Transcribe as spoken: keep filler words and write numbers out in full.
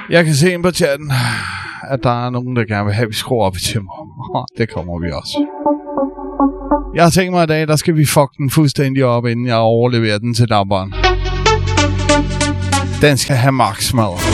Jeg kan se ind på chatten, at der er nogen, der gerne vil have, at vi skruer op i tempo. Det kommer vi også. Jeg har tænkt mig i dag, der skal vi fuck den fuldstændig op, inden jeg overleverer den til damperen. Den skal have max mad.